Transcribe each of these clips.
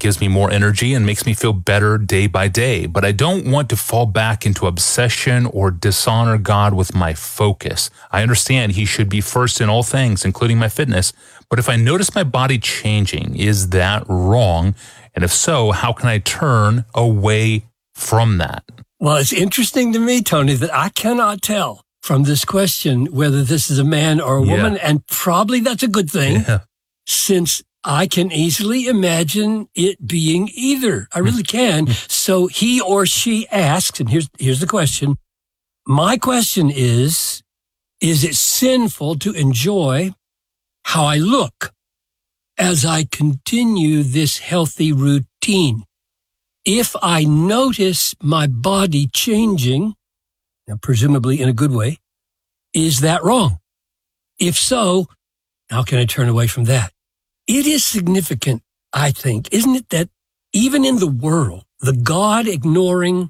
gives me more energy and makes me feel better day by day. But I don't want to fall back into obsession or dishonor God with my focus. I understand He should be first in all things, including my fitness. But if I notice my body changing, is that wrong? And if so, how can I turn away from that? Well, it's interesting to me, Tony, that I cannot tell from this question whether this is a man or a woman, and probably that's a good thing, since I can easily imagine it being either. I really can. So he or she asks, and here's the question. My question is it sinful to enjoy how I look as I continue this healthy routine? If I notice my body changing, now presumably in a good way, is that wrong? If so, how can I turn away from that? It is significant, I think, isn't it, that even in the world, the God-ignoring,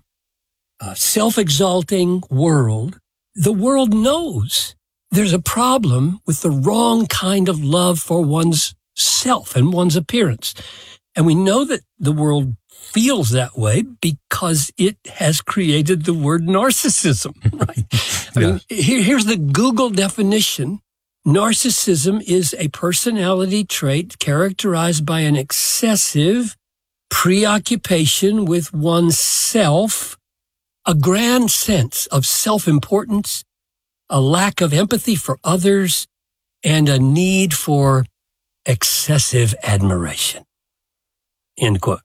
self-exalting world, the world knows there's a problem with the wrong kind of love for one's self and one's appearance. And we know that the world feels that way because it has created the word narcissism, right? I mean, here's the Google definition. Narcissism is a personality trait characterized by an excessive preoccupation with oneself, a grand sense of self-importance, a lack of empathy for others, and a need for excessive admiration. End quote.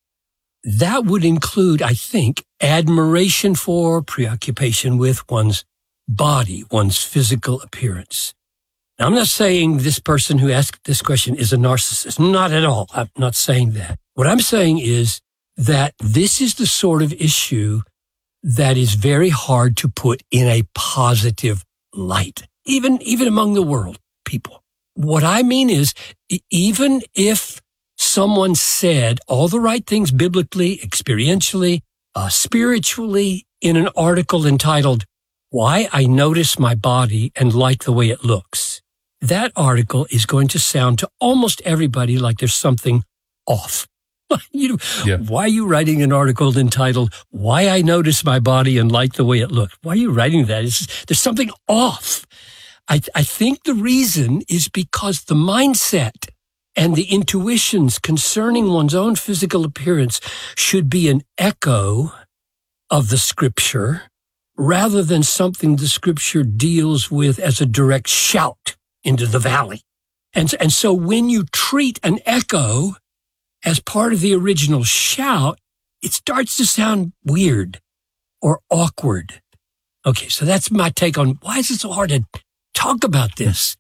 That would include, I think, admiration for, preoccupation with one's body, one's physical appearance. Now, I'm not saying this person who asked this question is a narcissist. Not at all. I'm not saying that. What I'm saying is that this is the sort of issue that is very hard to put in a positive light, even among the world people. What I mean is, even if someone said all the right things biblically, experientially, spiritually in an article entitled, Why I Notice My Body and Like the Way It Looks, that article is going to sound to almost everybody like there's something off. Why are you writing an article entitled, Why I Notice My Body and Like the Way It Looked? Why are you writing that? There's something off. I think the reason is because the mindset and the intuitions concerning one's own physical appearance should be an echo of the Scripture rather than something the Scripture deals with as a direct shout into the valley. And so when you treat an echo as part of the original shout, it starts to sound weird or awkward. Okay, so that's my take on why is it so hard to talk about this?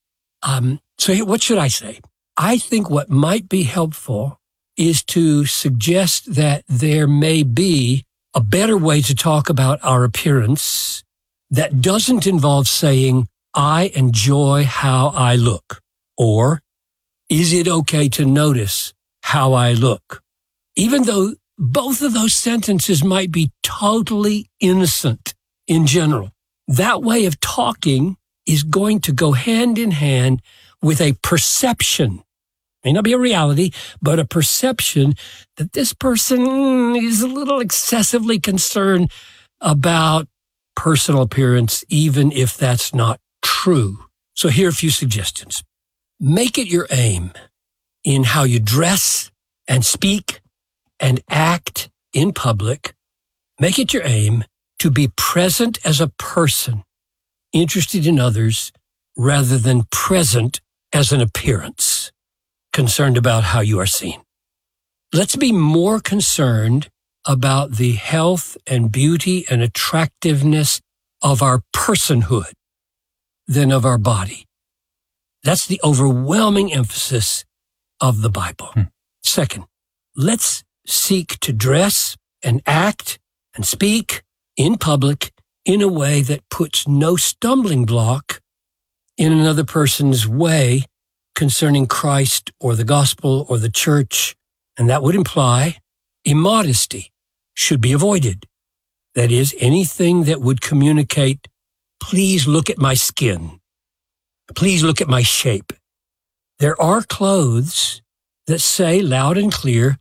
So what should I say? I think what might be helpful is to suggest that there may be a better way to talk about our appearance that doesn't involve saying, I enjoy how I look, or is it okay to notice how I look? Even though both of those sentences might be totally innocent in general, that way of talking is going to go hand in hand with a perception. May not be a reality, but a perception that this person is a little excessively concerned about personal appearance, even if that's not true. So here are a few suggestions. Make it your aim in how you dress and speak and act in public. Make it your aim to be present as a person, interested in others, rather than present as an appearance, concerned about how you are seen. Let's be more concerned about the health and beauty and attractiveness of our personhood than of our body. That's the overwhelming emphasis of the Bible. Second, let's seek to dress and act and speak in public in a way that puts no stumbling block in another person's way concerning Christ or the gospel or the church, and that would imply immodesty should be avoided. That is, anything that would communicate, please look at my skin. Please look at my shape. There are clothes that say loud and clear,